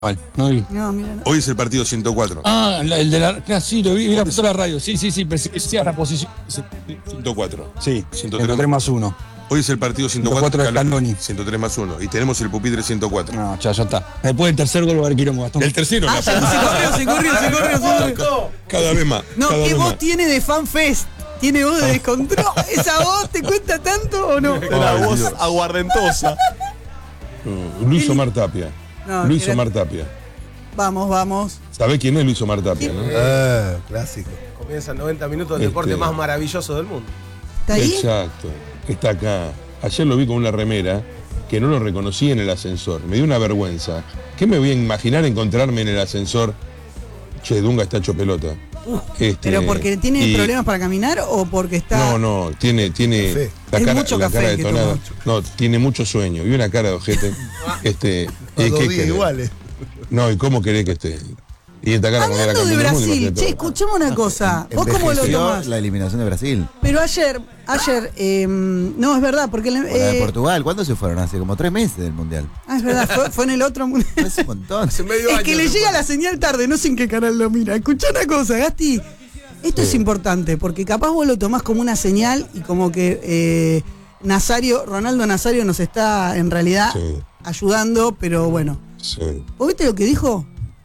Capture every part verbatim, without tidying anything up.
No vi. No, mira, no. Hoy es el partido ciento cuatro. Ah, la- el de la. Claro, sí, lo vi, vi la, la radio. Sí, sí, sí, pensé que decía la posición. ciento cuatro. Sí, ciento ciento tres más uno. Hoy es el partido ciento ciento cuatro. cuatro de Scaloni. ciento tres más uno. Y tenemos el pupitre ciento cuatro. No, ya, ya está. Después del tercer gol va a haber quilombo, Gastón. El tercero, Ah, la ya, se corrió, se corrió, se corrió, se corrió. cada vez más. No, cada ¿qué vez voz más. tiene de fanfest? ¿Tiene voz de descontrol? ¿Esa voz te cuenta tanto o no? La Ay, voz Dios. aguardentosa. Mm, Luis Omar Tapia. No, Luis era- Omar Tapia. Vamos, vamos. ¿Sabés quién es Luis Omar Tapia, no? Ah, clásico. Comienzan noventa minutos del Este- deporte más maravilloso del mundo. ¿Está ahí? Exacto. Está acá. Ayer lo vi con una remera que no lo reconocí en el ascensor. Me dio una vergüenza. ¿Qué me voy a imaginar encontrarme en el ascensor? Che, Dunga está hecho pelota. Este, ¿Pero porque tiene y- problemas para caminar o porque está...? No, no, tiene, tiene Café. la Es cara, mucho la café cara que detonada. toma. No, tiene mucho sueño y una cara de ojete. este, ¿y Los qué días querés? iguales. No, ¿y cómo querés que esté? Y esta cara cuando era Hablando de campeón del mundo, Brasil, imagínate. che, escuchemos una cosa. ¿Vos cómo lo Envejeció tomás? la eliminación de Brasil. Pero ayer, ayer, eh, no, es verdad, porque... O la eh, de Portugal, ¿cuándo se fueron? Hace como tres meses del Mundial. ah, es verdad, fue, fue en el otro mundial. Hace un montón. Hace medio Es año que le se llega fue. la señal tarde, no sé en qué canal lo mira. Escuchá una cosa, Gasti. Esto es importante, porque capaz vos lo tomás como una señal y como que eh, Nazario, Ronaldo Nazario nos está en realidad Sí. ayudando, pero bueno. Sí. ¿Vos viste lo que dijo?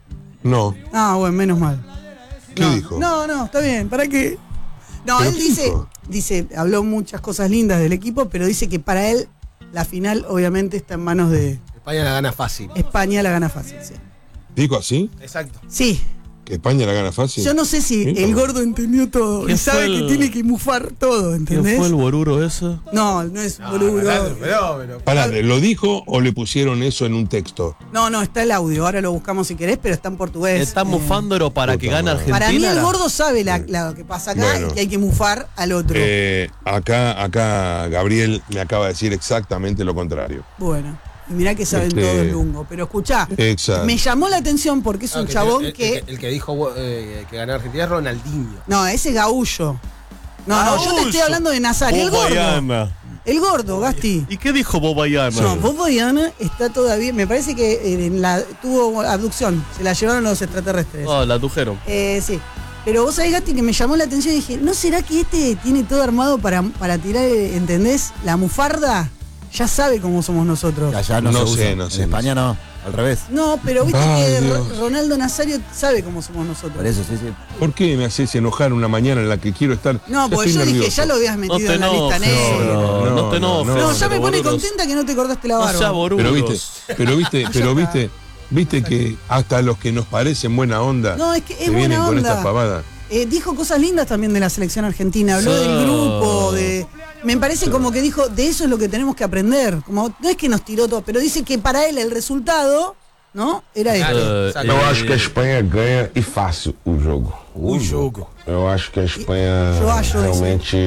No, Ah, bueno, menos mal. ¿qué No, dijo? No, no, está bien, ¿para qué? No, ¿Pero él qué dice, dijo? dice, habló muchas cosas lindas del equipo, pero dice que para él la final obviamente está en manos de España la gana fácil. España, la gana fácil, sí. ¿Dijo así? Exacto. Sí, ¿Que España la gana fácil? yo no sé si Sí, el no. gordo entendió todo y ¿Quién sabe fue que el- tiene que mufar todo, ¿Quién ¿entendés? fue el boruro ese? No, no es No, boludo. no, pero, pero, Pará, ¿lo dijo o le pusieron eso en un texto? No, no, está el audio, ahora lo buscamos si querés, pero está en portugués. Está Eh, mufándolo para puta que gane madre. Argentina. Para mí el la- gordo sabe la, la- lo que pasa acá Bueno. y que hay que mufar al otro. Eh, acá, acá Gabriel me acaba de decir exactamente lo contrario. Bueno, y mirá que saben Este- todo el lungo. Pero escuchá, Exacto. me llamó la atención porque es Ah, un que chabón el, que... El, el que dijo eh, que ganó Argentina es Ronaldinho. No, ese es Gaullo. No, no, yo te estoy Gaullo. hablando de Nazario. El gordo. Bobayana. El gordo, Gasti. ¿Y qué dijo Bobayana? No, Bobayana está todavía... Me parece que eh, en la, tuvo abducción. Se la llevaron los extraterrestres. Oh, la tujeron. Eh, sí. Pero vos sabés, Gasti, que me llamó la atención y dije, ¿no será que este tiene todo armado para, para tirar, eh, ¿entendés? La mufarda ya sabe cómo somos nosotros. Allá no, No se sé, usa. no sé, En España no, al revés. No, pero viste Ay, que Ro- Dios. Ronaldo Nazario sabe cómo somos nosotros. Por eso, sí, sí. ¿Por qué me haces enojar una mañana en la que quiero estar? No, Ya porque estoy yo dije, nervioso. ya lo habías metido No te en la lista enojes, negra. no, No, no te no, enojes. No, ya me pone boruros. contenta que no te cortaste la No barba. sea boruros. Pero viste, pero viste, pero viste, viste que hasta los que nos parecen buena onda No, es que es se buena vienen con onda. estas pavadas. Eh, dijo cosas lindas también de la selección argentina, habló Sí. del grupo, de... Me parece como que dijo, de eso es lo que tenemos que aprender. Como, no es que nos tiró todo, pero dice que para él el resultado, ¿no? Era Claro. esto. Eh, Exacto. Eu eh, acho que a Espanha ganha e fácil o jogo. Un jogo. Eu acho que a Espanha Eu acho realmente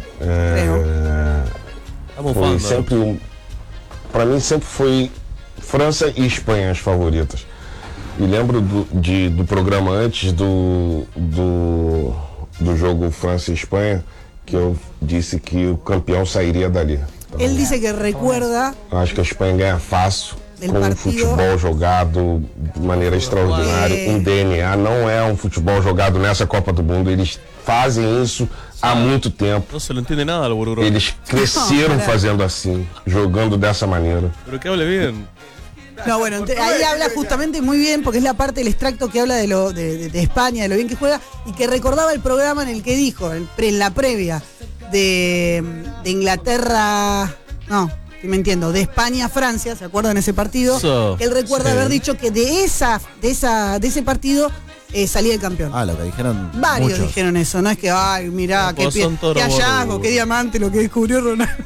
é, Estamos foi falando. sempre, um- pra mim sempre foi França e Espanha as favoritas. E lembro do, de, do programa antes do, do, do jogo França e Espanha que eu disse que o campeão sairia dali. Então, Él dice que recuerda eu acho que a Espanha ganha fácil, Del com um partido. futebol jogado de maneira extraordinária, É. um D N A, não é um futebol jogado nessa Copa do Mundo, eles fazem isso há muito tempo. No se lo entiende nada al boruro. Eles cresceram Não, fazendo assim, jogando dessa maneira. Pero que hable bien. No, bueno, ente- ahí habla justamente muy bien, porque es la parte del extracto que habla de, lo, de, de- de España, de lo bien que juega, y que recordaba el programa en el que dijo, el pre- en la previa, de, de Inglaterra, no, si me entiendo, de España a Francia, ¿se acuerdan ese partido? So, Que él recuerda sí. haber dicho que de esa, de esa, de ese partido eh, salía el campeón. Ah, lo que dijeron Varios muchos. dijeron eso, no es que, ay, mirá, No, qué, pues pie- son todos qué hallazgo, boludos. qué diamante lo que descubrió Ronaldo.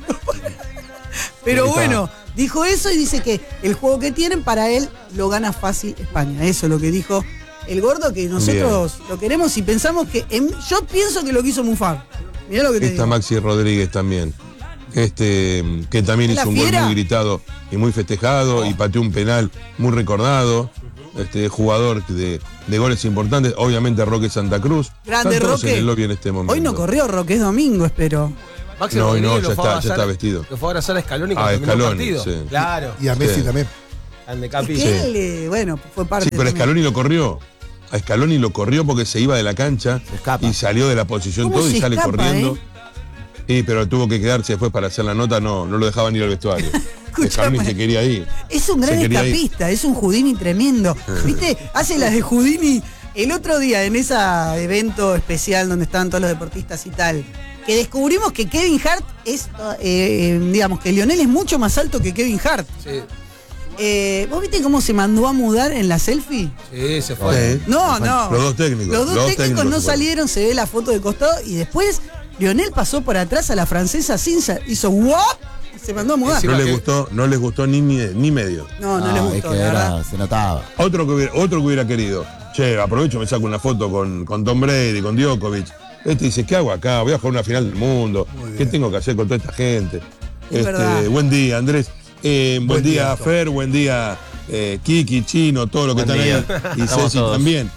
Pero Ahí está. bueno, dijo eso y dice que el juego que tienen para él lo gana fácil España. Eso es lo que dijo el gordo, que nosotros lo queremos y pensamos que. en- yo pienso que lo quiso mufar. Mirá lo que te Está digo. Maxi Rodríguez también. Este, que también ¿La hizo un gol fiera? muy gritado y muy festejado y pateó un penal muy recordado. Este jugador de, de goles importantes, obviamente Roque Santa Cruz. Grande Están todos Roque. en el lobby en este momento. Hoy no corrió Roque, es domingo, espero. Maxi No, Rodríguez no, lo ya fue a está- ya abrazar- está vestido. Lo fue a abrazar a Scaloni Ah, cuando terminó el Scaloni, partido. sí. Claro. Y a Messi Sí. también. Grande Es Capi. que él, eh, bueno, fue parte. Sí, pero también. Scaloni lo corrió. A Scaloni lo corrió porque se iba de la cancha Se escapa. y salió de la posición ¿Cómo todo y se sale escapa, corriendo. eh? Sí, pero tuvo que quedarse después para hacer la nota, no, no lo dejaban ir al vestuario. Scaloni se quería ir. Es un gran Se quería ir. escapista, es un Houdini tremendo. ¿Viste? Hace las de Houdini el otro día en ese evento especial donde estaban todos los deportistas y tal. Que descubrimos que Kevin Hart es, eh, digamos, que Lionel es mucho más alto que Kevin Hart. Sí, Eh, ¿Vos viste cómo se mandó a mudar en la selfie? sí, se fue. Sí. No, no. Los dos técnicos, Los dos los dos técnicos técnicos no se fueron. salieron, se ve la foto de costado y después Lionel pasó por atrás a la francesa sin sa- hizo ¡guap! Y se mandó a mudar. No Encima les que- gustó, no les gustó ni, mi- ni medio. No, no, le es gustó, que la era- verdad. se notaba. Otro que hubiera, otro que hubiera querido. Che, aprovecho, me saco una foto con, con Tom Brady, con Djokovic. Este dice, ¿qué hago acá? Voy a jugar una final del mundo. ¿Qué tengo que hacer con toda esta gente? Es verdad. Este, buen día, Andrés. Eh, buen, Buen día, día, Tom. Fer. Buen día, eh, Kiki, Chino, todos los que Buen están día. ahí. Y Estamos Ceci todos. también.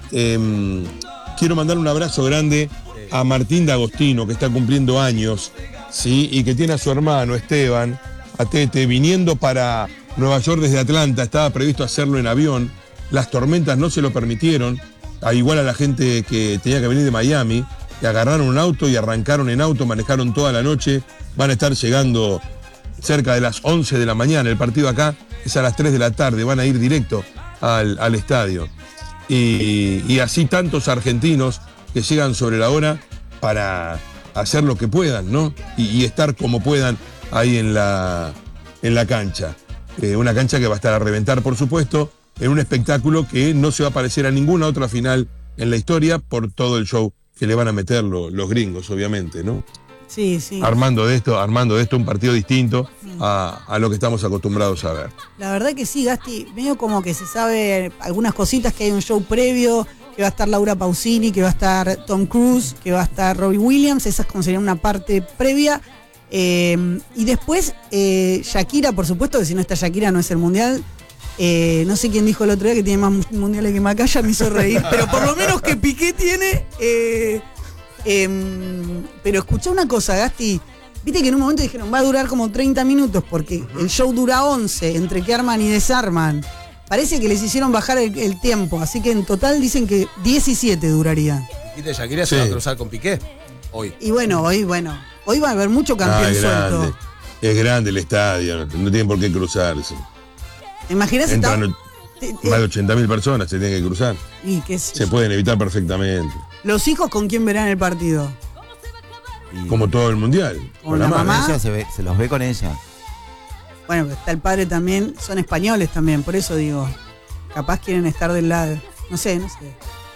Eh, quiero mandar un abrazo grande a Martín D'Agostino, que está cumpliendo años, ¿sí? Y que tiene a su hermano Esteban, a Tete, viniendo para Nueva York desde Atlanta. Estaba previsto hacerlo en avión. Las tormentas no se lo permitieron, a igual a la gente que tenía que venir de Miami, que agarraron un auto y arrancaron en auto, manejaron toda la noche. Van a estar llegando cerca de las once de la mañana. El partido acá es a las tres de la tarde. Van a ir directo al, al estadio. Y, y así tantos argentinos que llegan sobre la hora para hacer lo que puedan, ¿no? Y, y estar como puedan ahí en la, en la cancha. Eh, una cancha que va a estar a reventar, por supuesto, en un espectáculo que no se va a parecer a ninguna otra final en la historia por todo el show que le van a meter lo- los gringos, obviamente, ¿no? Sí, sí. Armando de esto, armando de esto un partido distinto a, a lo que estamos acostumbrados a ver. La verdad que sí, Gasti, medio como que se sabe algunas cositas, que hay un show previo, que va a estar Laura Pausini, que va a estar Tom Cruise, que va a estar Robbie Williams, esas como sería una parte previa. Eh, y después eh, Shakira, por supuesto, que si no está Shakira no es el mundial. Eh, no sé quién dijo el otro día que tiene más mu- mundiales que Macaya, me hizo reír, pero por lo menos que Piqué tiene. eh, em, pero escuchá una cosa, Gasti. Viste que en un momento dijeron va a durar como treinta minutos porque el show dura once, entre que arman y desarman. Parece que les hicieron bajar el, el tiempo, así que en total dicen que diecisiete duraría. ¿Viste? Shakira Sí. se va a cruzar con Piqué hoy. Y bueno, hoy, bueno, hoy va a haber mucho campeón Ah, es suelto. grande. Es grande el estadio, no, no tienen por qué cruzarse. ¿Te imaginas si Entran está- te- te- más de ochenta mil personas, se tienen que cruzar. y qué sé Se yo. pueden evitar perfectamente. Los hijos con quién verán el partido. Y Como todo el mundial. Con la con mamá. ella se, ve- se los ve con ella. Bueno, pero está el padre también, son españoles también, por eso digo, capaz quieren estar del lado. No sé, no sé.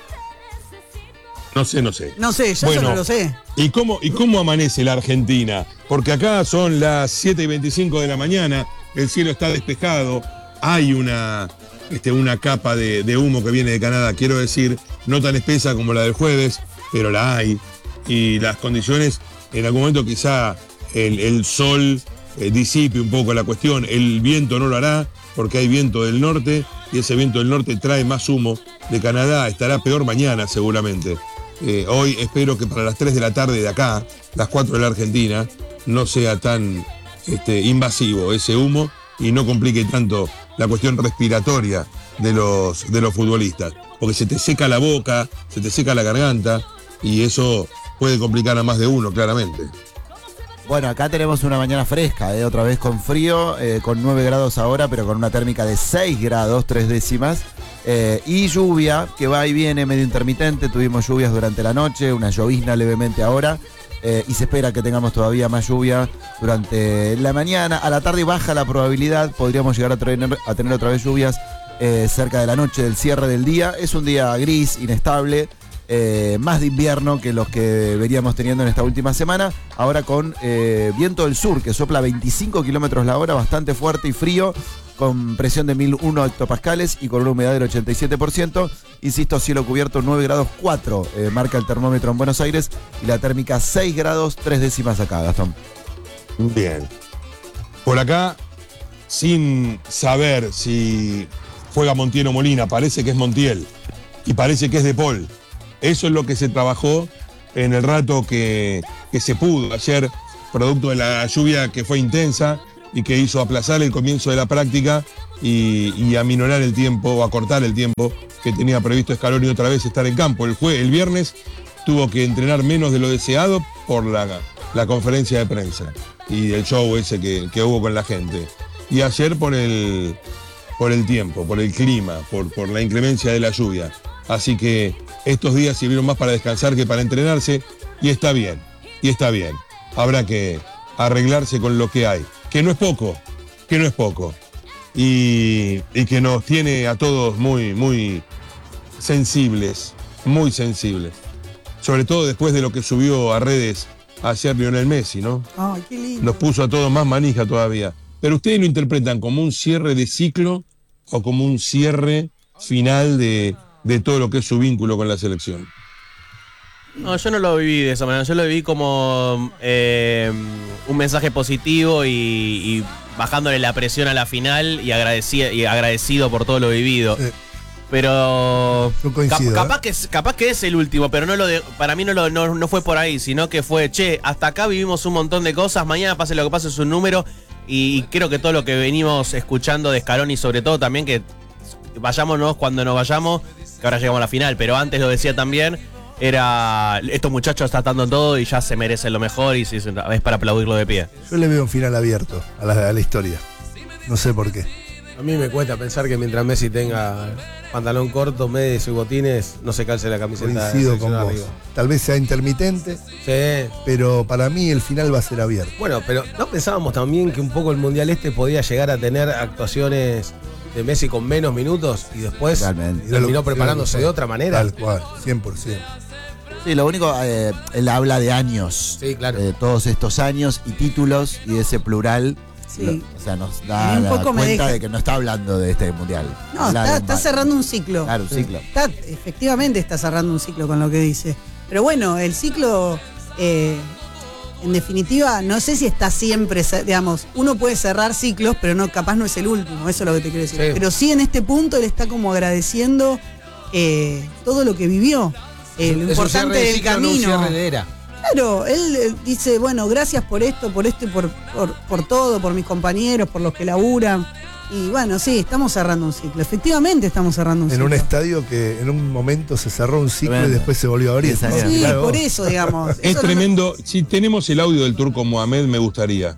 No sé, no sé. No sé, yo Bueno. eso no lo sé. ¿Y cómo, ¿Y cómo amanece la Argentina? Porque acá son las siete y veinticinco de la mañana, el cielo está despejado, hay una, este, una capa de, de humo que viene de Canadá, quiero decir, no tan espesa como la del jueves, pero la hay. Y las condiciones, en algún momento quizá el, el sol eh, disipe un poco la cuestión, el viento no lo hará, porque hay viento del norte, y ese viento del norte trae más humo de Canadá, estará peor mañana seguramente. Eh, hoy espero que para las tres de la tarde de acá, las cuatro de la Argentina, no sea tan este, invasivo ese humo y no complique tanto la cuestión respiratoria de los, de los futbolistas. Porque se te seca la boca, se te seca la garganta y eso puede complicar a más de uno, claramente. Bueno, acá tenemos una mañana fresca, ¿eh? Otra vez con frío, eh, con nueve grados ahora, pero con una térmica de seis grados, tres décimas. Eh, y lluvia, que va y viene medio intermitente. Tuvimos lluvias durante la noche, una llovizna levemente ahora. Eh, y se espera que tengamos todavía más lluvia durante la mañana. A la tarde baja la probabilidad, podríamos llegar a tener, a tener otra vez lluvias eh, cerca de la noche del cierre del día. Es un día gris, inestable. Eh, más de invierno que los que veníamos teniendo en esta última semana, ahora con eh, viento del sur que sopla veinticinco kilómetros la hora, bastante fuerte y frío, con presión de mil uno hectopascales y con una humedad del ochenta y siete por ciento. Insisto, cielo cubierto nueve grados cuatro, eh, marca el termómetro en Buenos Aires, y la térmica seis grados tres décimas acá, Gastón. Bien. Por acá, sin saber si juega Montiel o Molina, parece que es Montiel y parece que es De Paul. Eso es lo que se trabajó en el rato que, que se pudo. Ayer, producto de la lluvia que fue intensa, y que hizo aplazar el comienzo de la práctica y, y aminorar el tiempo o acortar el tiempo que tenía previsto Scaloni otra vez estar en campo. El, jue, el viernes tuvo que entrenar menos de lo deseado por la, la conferencia de prensa y el show ese que, que hubo con la gente. Y ayer por el, por el tiempo, por el clima, por, por la inclemencia de la lluvia. Así que estos días sirvieron más para descansar que para entrenarse y está bien, y está bien. Habrá que arreglarse con lo que hay, que no es poco, que no es poco. Y, y que nos tiene a todos muy, muy sensibles, muy sensibles. Sobre todo después de lo que subió a redes ayer Lionel Messi, ¿no? Ay, qué lindo. Nos puso a todos más manija todavía. Pero ustedes lo interpretan como un cierre de ciclo o como un cierre final de, de todo lo que es su vínculo con la selección. No, yo no lo viví de esa manera. Yo lo viví como eh, un mensaje positivo y, y bajándole la presión a la final y agradecido, y agradecido por todo lo vivido. Eh, Pero Yo coincido, cap- capaz, ¿eh? que, es- capaz que es el último, pero no lo de, para mí no, lo, no, no fue por ahí, sino que fue, che, hasta acá vivimos un montón de cosas, mañana pase lo que pase es un número, y, y creo que todo lo que venimos escuchando de Scaloni, sobre todo también que vayámonos cuando nos vayamos, que ahora llegamos a la final, pero antes lo decía también, era, estos muchachos están dando todo y ya se merecen lo mejor y sí, es para aplaudirlo de pie. Yo le veo un final abierto a la, a la historia. No sé por qué. A mí me cuesta pensar que mientras Messi tenga pantalón corto, medias y botines, no se calce la camiseta. Coincido con seleccionada vos. arriba. Tal vez sea intermitente, Sí. pero para mí el final va a ser abierto. Bueno, pero ¿no pensábamos también que un poco el Mundial este podía llegar a tener actuaciones de Messi con menos minutos y después Totalmente. terminó preparándose de otra manera? Tal cual, cien por ciento. Sí, lo único, eh, él habla de años. Sí, claro. Eh, todos estos años y títulos y ese plural. Sí. lo- o sea, nos A da mí un la poco me cuenta deja- de que no está hablando de este mundial. No, Habla está, de está más. cerrando un ciclo. Claro, un ciclo. Está, efectivamente está cerrando un ciclo con lo que dice. Pero bueno, el ciclo, eh, en definitiva, no sé si está siempre, ce- digamos, uno puede cerrar ciclos, pero no, capaz no es el último, eso es lo que te quiero decir. Sí. Pero sí en este punto él está como agradeciendo eh, todo lo que vivió, eh, lo Es un importante cierre de del ciclo, no un camino. cierre de era. Claro, él eh, dice, bueno, gracias por esto, por esto y por, por, por todo, por mis compañeros, por los que laburan. Y bueno, sí, estamos cerrando un ciclo. Efectivamente estamos cerrando un En ciclo. un estadio que en un momento se cerró un ciclo Tremendo. y después se volvió a abrir. Diez años. Sí, Claro. por eso, digamos. Es Eso no- tremendo. Si tenemos el audio del Turco Mohamed, me gustaría.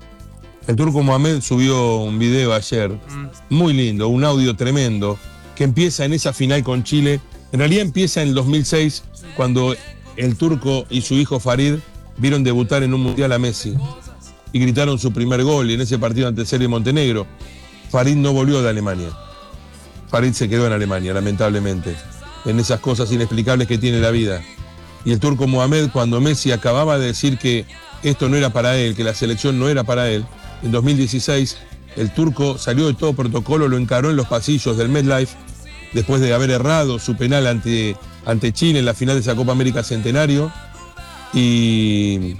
El Turco Mohamed subió un video ayer, muy lindo, un audio tremendo, que empieza en esa final con Chile. En realidad empieza en el dos mil seis, cuando el Turco y su hijo Farid vieron debutar en un mundial a Messi y gritaron su primer gol y en ese partido ante Serbia y Montenegro. Farid no volvió de Alemania. Farid se quedó en Alemania, lamentablemente, en esas cosas inexplicables que tiene la vida. Y el Turco Mohamed, cuando Messi acababa de decir que esto no era para él, que la selección no era para él, en dos mil dieciséis, el Turco salió de todo protocolo, lo encaró en los pasillos del MetLife, después de haber errado su penal ante, ante Chile en la final de esa Copa América Centenario, y,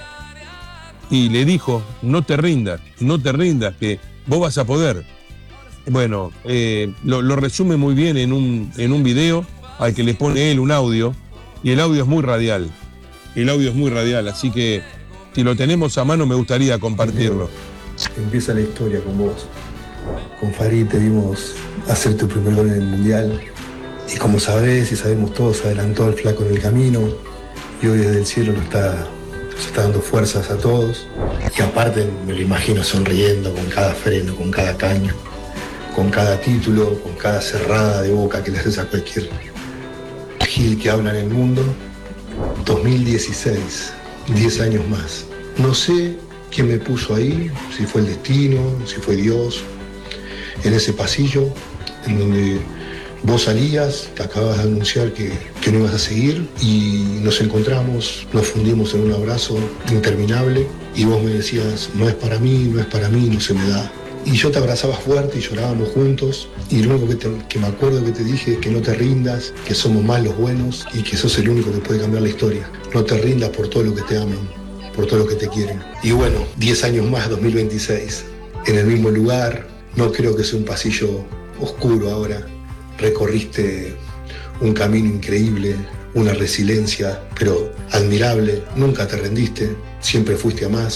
y le dijo, no te rindas, no te rindas, que vos vas a poder. Bueno, eh, lo, lo resume muy bien en un, en un video al que le pone él un audio, y el audio es muy radial, el audio es muy radial, así que si lo tenemos a mano me gustaría compartirlo. Empieza la historia con vos. Con Farid te vimos hacer tu primer gol en el Mundial. Y como sabés y sabemos todos, adelantó al flaco en el camino. Y hoy desde el cielo nos está, nos está dando fuerzas a todos. Y aparte me lo imagino sonriendo con cada freno, con cada caño, con cada título, con cada cerrada de boca que le haces a cualquier gil que habla en el mundo. dos mil dieciséis, diez años más. No sé quién me puso ahí, si fue el destino, si fue Dios, en ese pasillo en donde vos salías, te acabas de anunciar que, que no ibas a seguir y nos encontramos, nos fundimos en un abrazo interminable y vos me decías, no es para mí, no es para mí, no se me da. Y yo te abrazaba fuerte y llorábamos juntos y lo único que, te- que me acuerdo que te dije es que no te rindas, que somos más los buenos y que sos el único que puede cambiar la historia. No te rindas por todo lo que te aman, por todo lo que te quieren. Y bueno, diez años más, dos mil veintiséis, en el mismo lugar, no creo que sea un pasillo oscuro ahora. Recorriste un camino increíble, una resiliencia, pero admirable. Nunca te rendiste, siempre fuiste a más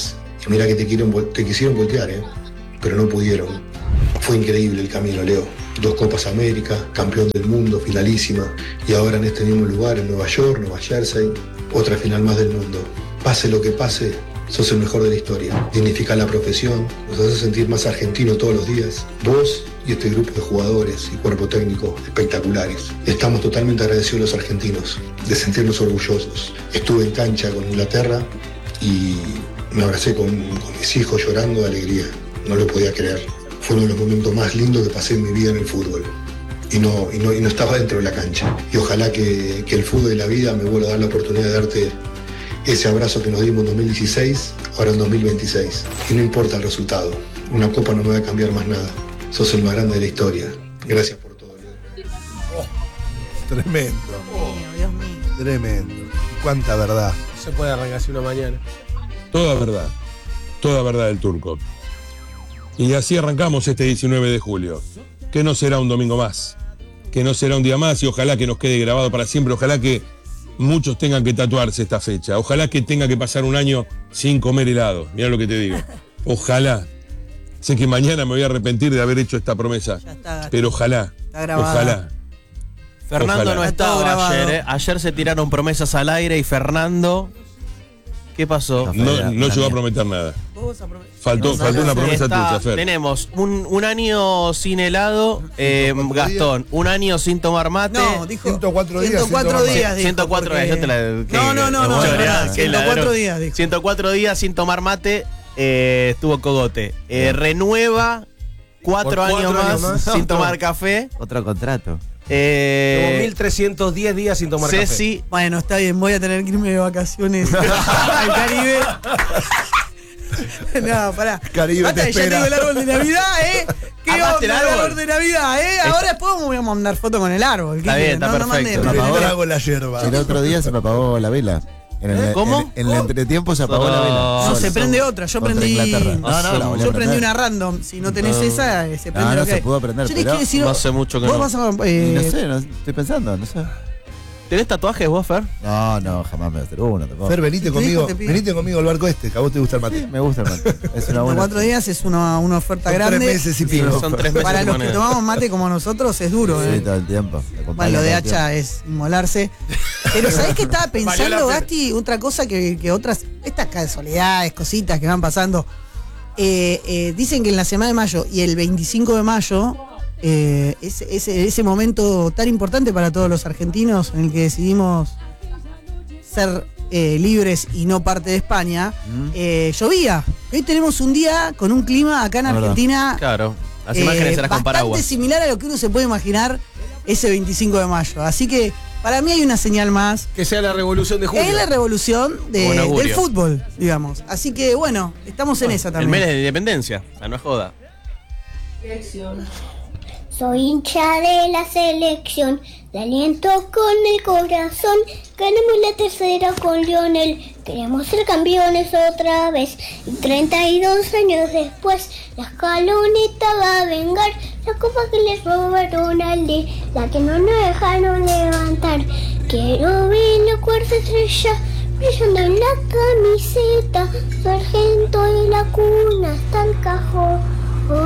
Mirá que te, quieren, vol- te quisieron voltear, ¿eh? Pero no pudieron. Fue increíble el camino, Leo. Dos Copas América, campeón del mundo, finalísima. Y ahora en este mismo lugar, en Nueva York, Nueva Jersey, otra final más del mundo. Pase lo que pase, sos el mejor de la historia. Dignificás la profesión, nos haces sentir más argentino todos los días. Vos y este grupo de jugadores y cuerpo técnico espectaculares. Estamos totalmente agradecidos los argentinos de sentirnos orgullosos. Estuve en cancha con Inglaterra y me abracé con, con mis hijos llorando de alegría. No lo podía creer. Fue uno de los momentos más lindos que pasé en mi vida en el fútbol. Y no, y no, y no estaba dentro de la cancha. Y ojalá que, que el fútbol y la vida me vuelva a dar la oportunidad de darte ese abrazo que nos dimos en dos mil dieciséis, ahora en dos mil veintiséis. Y no importa el resultado. Una copa no me va a cambiar más nada. Sos el más grande de la historia. Gracias por todo, Leo. Oh, tremendo. Dios mío. Tremendo. Y cuánta verdad. No se puede arrancar así una mañana. Toda verdad. Toda verdad del turco. Y así arrancamos este diecinueve de julio. Que no será un domingo más. Que no será un día más y ojalá que nos quede grabado para siempre. Ojalá que muchos tengan que tatuarse esta fecha. Ojalá que tenga que pasar un año sin comer helado. Mirá lo que te digo. Ojalá. Sé que mañana me voy a arrepentir de haber hecho esta promesa. Ya está. Pero ojalá. Está grabada. Ojalá. Fernando Ojalá. no Está todo estaba grabado. ayer, ¿eh? Ayer se tiraron promesas al aire y Fernando. ¿Qué pasó? No, no llegó a prometer nada. Vos apro- Faltó, No, faltó no, una no, promesa Está- tuya, Fer. tenemos un, un año sin helado, eh, Gastón. Un año sin tomar mate. No, dijo ciento cuatro días, ciento cuatro ciento días. dijo, ciento cuatro porque- días, yo te la. que- No, no, no, que- no, que- es verdad, que ciento cuatro ladrón. días, dijo. ciento cuatro días sin tomar mate, eh, estuvo cogote. Eh, renueva cuatro, Por años, cuatro más, años más. sin tomar café. Otro contrato. Eh, Como mil trescientos diez días sin tomar café. Ceci, Bueno, está bien, voy a tener que irme de vacaciones al Caribe. No, pará. Caribe Basta, te que ya espera. tengo el árbol de Navidad, ¿eh? ¿Qué Armaste onda el el árbol? árbol de Navidad, eh? Ahora después me voy a mandar foto con el árbol. ¿Qué Está bien, quieren? está no, no perfecto. manden- Me apagó la- Trago la yerba. El otro día se me apagó la vela. En el, ¿Cómo? En, en el entretiempo se apagó la vela. No, No, sola. se prende otra. Yo Contra prendí. Inglaterra. No, no, la volví a Yo prendí prender. una random. Si no tenés esa, eh, se prende No, no lo que se hay. pudo prender, Yo les pero quiero decir. no hace mucho que vos no. vas a. Y eh, no sé, no, estoy pensando, no sé. ¿tenés tatuajes vos, Fer? No, no, jamás me voy a hacer uno tampoco. Fer, venite Si te conmigo, dijo, te pido. venite conmigo al barco este, que a vos te gusta el mate. Me gusta el mate. Es una en buena. cuatro días es una, una oferta Son grande. tres meses y pico. Son tres meses Para de los que moneda. tomamos mate como nosotros es duro, Sí, ¿eh? todo el tiempo. Me acompaña Bueno, lo de todo el tiempo. hacha es inmolarse. Pero ¿sabés qué estaba Valió la pensando, pena. Gasti? Otra cosa que, que otras, estas casualidades, cositas que van pasando. Eh, eh, dicen que en la semana de mayo y el veinticinco de mayo, eh, ese, ese, ese momento tan importante para todos los argentinos en el que decidimos ser eh, libres y no parte de España, eh, llovía. Hoy tenemos un día con un clima acá en Es verdad. Argentina Claro. Las eh, imágenes eran con bastante paraguas. similar a lo que uno se puede imaginar ese veinticinco de mayo. Así que para mí hay una señal más. Que sea la revolución de julio. Es la revolución de- Buen augurio. del fútbol, digamos. Así que bueno, estamos en esa El también. mes de independencia. O sea, no es joda. Soy hincha de la selección, le aliento con el corazón. Ganamos la tercera con Lionel, queremos ser campeones otra vez. Y treinta y dos años después, la escaloneta va a vengar la copa que les robaron al de la que no nos dejaron levantar. Quiero ver la cuarta estrella brillando en la camiseta, sargento y la cuna hasta el cajón.